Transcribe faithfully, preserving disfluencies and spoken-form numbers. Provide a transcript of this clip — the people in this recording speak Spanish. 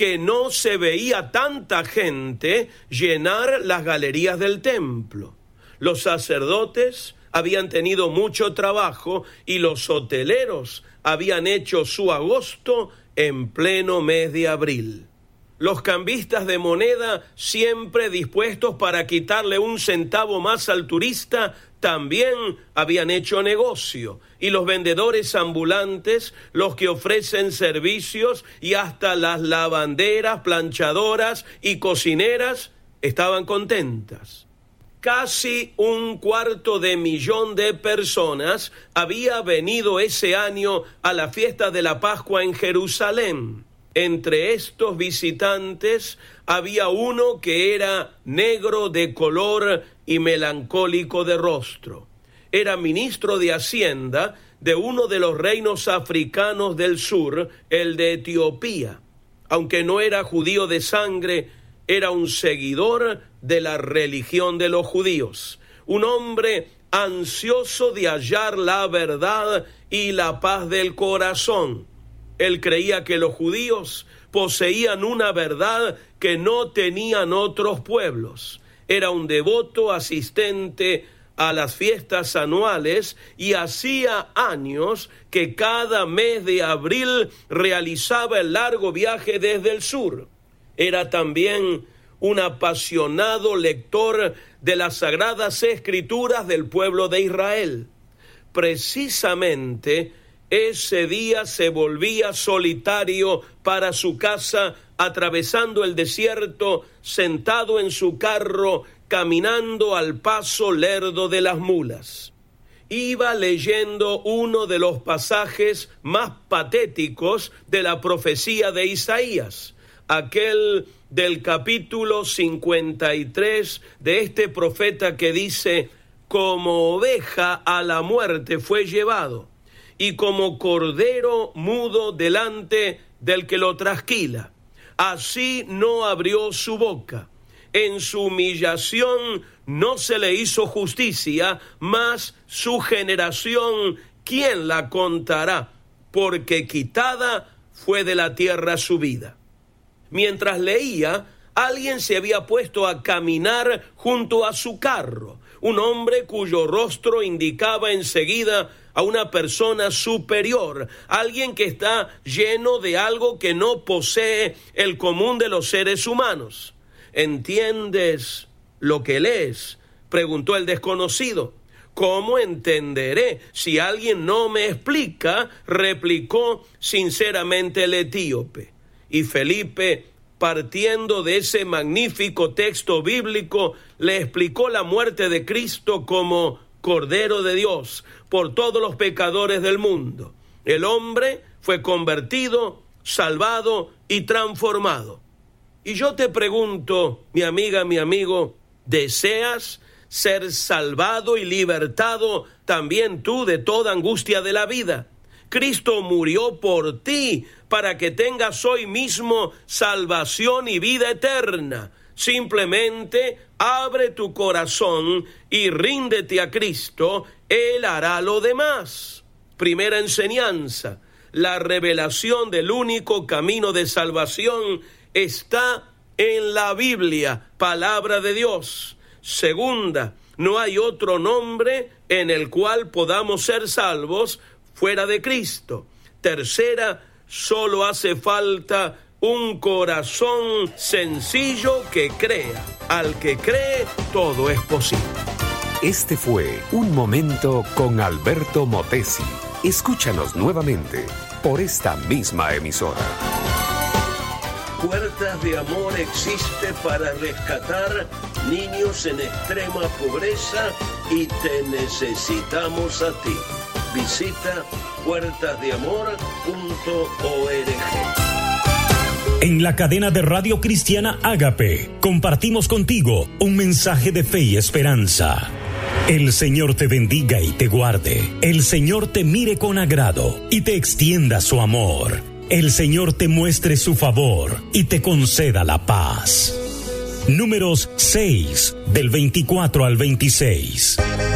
que no se veía tanta gente llenar las galerías del templo. Los sacerdotes habían tenido mucho trabajo y los hoteleros habían hecho su agosto en pleno mes de abril. Los cambistas de moneda, siempre dispuestos para quitarle un centavo más al turista, también habían hecho negocio, y los vendedores ambulantes, los que ofrecen servicios, y hasta las lavanderas, planchadoras y cocineras estaban contentas. Casi un cuarto de millón de personas había venido ese año a la fiesta de la Pascua en Jerusalén. Entre estos visitantes había uno que era negro de color y melancólico de rostro. Era ministro de Hacienda de uno de los reinos africanos del sur, el de Etiopía. Aunque no era judío de sangre, era un seguidor de la religión de los judíos, un hombre ansioso de hallar la verdad y la paz del corazón. Él creía que los judíos poseían una verdad que no tenían otros pueblos. Era un devoto asistente a las fiestas anuales y hacía años que cada mes de abril realizaba el largo viaje desde el sur. Era también un apasionado lector de las sagradas escrituras del pueblo de Israel. Precisamente ese día se volvía solitario para su casa, atravesando el desierto, sentado en su carro, caminando al paso lerdo de las mulas. Iba leyendo uno de los pasajes más patéticos de la profecía de Isaías, aquel del capítulo cincuenta y tres de este profeta que dice: como oveja a la muerte fue llevado, y como cordero mudo delante del que lo trasquila, así no abrió su boca. En su humillación no se le hizo justicia, mas su generación, ¿quién la contará? Porque quitada fue de la tierra su vida. Mientras leía, alguien se había puesto a caminar junto a su carro, un hombre cuyo rostro indicaba enseguida a una persona superior, alguien que está lleno de algo que no posee el común de los seres humanos. ¿Entiendes lo que lees?, preguntó el desconocido. ¿Cómo entenderé si alguien no me explica?, replicó sinceramente el etíope. Y Felipe, partiendo de ese magnífico texto bíblico, le explicó la muerte de Cristo como Cordero de Dios por todos los pecadores del mundo. El hombre fue convertido, salvado y transformado. Y yo te pregunto, mi amiga, mi amigo, ¿deseas ser salvado y libertado también tú de toda angustia de la vida? Cristo murió por ti para que tengas hoy mismo salvación y vida eterna. Simplemente abre tu corazón y ríndete a Cristo, Él hará lo demás. Primera enseñanza: la revelación del único camino de salvación está en la Biblia, palabra de Dios. Segunda, no hay otro nombre en el cual podamos ser salvos fuera de Cristo. Tercera, solo hace falta un corazón sencillo que crea. Al que cree, todo es posible. Este fue Un Momento con Alberto Motesi. Escúchanos nuevamente por esta misma emisora. Puertas de Amor existe para rescatar niños en extrema pobreza y te necesitamos a ti. Visita puertas de amor punto org. En la cadena de Radio Cristiana Ágape, compartimos contigo un mensaje de fe y esperanza. El Señor te bendiga y te guarde. El Señor te mire con agrado y te extienda su amor. El Señor te muestre su favor y te conceda la paz. Números seis, del veinticuatro al veintiséis.